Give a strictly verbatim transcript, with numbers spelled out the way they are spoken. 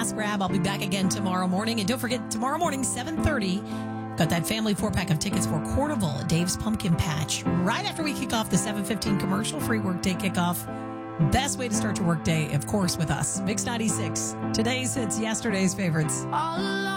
last grab. I'll be back again tomorrow morning. And don't forget, tomorrow morning, seven thirty, got that family four-pack of tickets for Cordival, Dave's Pumpkin Patch. Right after we kick off the seven fifteen commercial, free workday kickoff. Best way to start your workday, of course, with us. Mix ninety-six. Today's hits, yesterday's favorites. All alone.